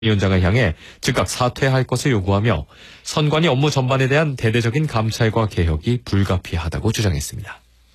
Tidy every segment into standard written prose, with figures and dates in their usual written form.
위원장을 향해 즉각 사퇴할 것을 요구하며 선관위 업무 전반에 대한 대대적인 감찰과 개혁이 불가피하다고 주장했습니다.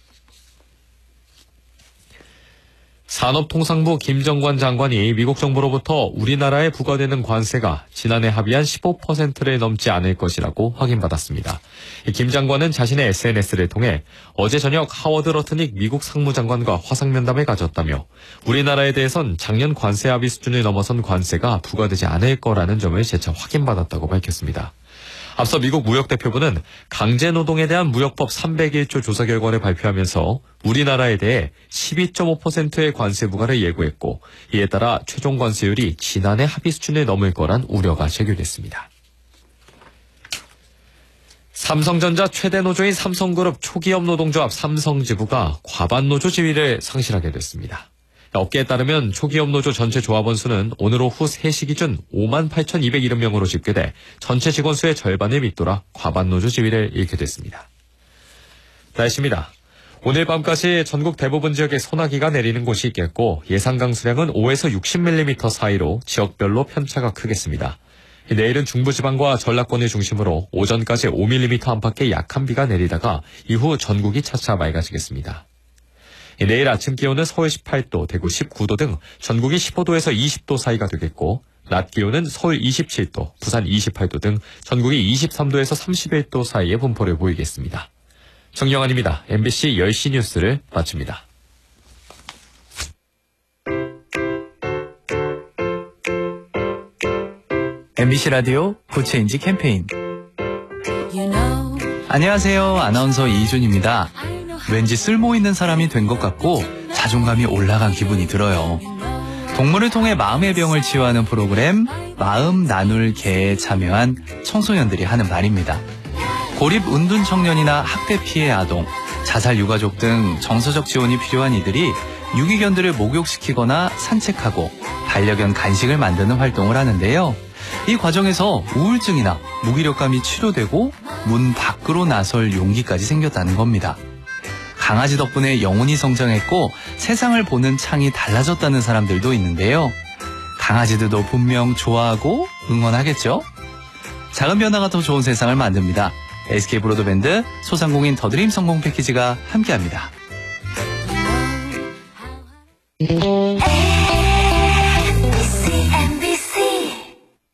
산업통상부 김정관 장관이 미국 정부로부터 우리나라에 부과되는 관세가 지난해 합의한 15%를 넘지 않을 것이라고 확인받았습니다. 김 장관은 자신의 SNS를 통해 어제 저녁 하워드 러트닉 미국 상무장관과 화상면담을 가졌다며 우리나라에 대해선 작년 관세 합의 수준을 넘어선 관세가 부과되지 않을 거라는 점을 재차 확인받았다고 밝혔습니다. 앞서 미국 무역대표부는 강제노동에 대한 무역법 301조 조사 결과를 발표하면서 우리나라에 대해 12.5%의 관세 부과를 예고했고 이에 따라 최종 관세율이 지난해 합의 수준을 넘을 거란 우려가 제기됐습니다. 삼성전자 최대 노조인 삼성그룹 초기업 노동조합 삼성지부가 과반노조 지위를 상실하게 됐습니다. 업계에 따르면 초기업 노조 전체 조합원 수는 오늘 오후 3시 기준 58,270명으로 집계돼 전체 직원 수의 절반을 밑돌아 과반노조 지위를 잃게 됐습니다. 날씨입니다. 오늘 밤까지 전국 대부분 지역에 소나기가 내리는 곳이 있겠고 예상 강수량은 5에서 60mm 사이로 지역별로 편차가 크겠습니다. 내일은 중부지방과 전라권을 중심으로 오전까지 5mm 안팎의 약한 비가 내리다가 이후 전국이 차차 맑아지겠습니다. 내일 아침 기온은 서울 18도, 대구 19도 등 전국이 15도에서 20도 사이가 되겠고 낮 기온은 서울 27도, 부산 28도 등 전국이 23도에서 31도 사이의 분포를 보이겠습니다. 정영환입니다. MBC 10시 뉴스를 마칩니다. MBC 라디오 구체인지 캠페인. 안녕하세요. 아나운서 이준입니다. 왠지 쓸모있는 사람이 된 것 같고 자존감이 올라간 기분이 들어요. 동물을 통해 마음의 병을 치유하는 프로그램 마음 나눌 개에 참여한 청소년들이 하는 말입니다. 고립 은둔 청년이나 학대 피해 아동, 자살 유가족 등 정서적 지원이 필요한 이들이 유기견들을 목욕시키거나 산책하고 반려견 간식을 만드는 활동을 하는데요. 이 과정에서 우울증이나 무기력감이 치료되고 문 밖으로 나설 용기까지 생겼다는 겁니다. 강아지 덕분에 영혼이 성장했고 세상을 보는 창이 달라졌다는 사람들도 있는데요. 강아지들도 분명 좋아하고 응원하겠죠? 작은 변화가 더 좋은 세상을 만듭니다. SK 브로드밴드 소상공인 더드림 성공 패키지가 함께합니다.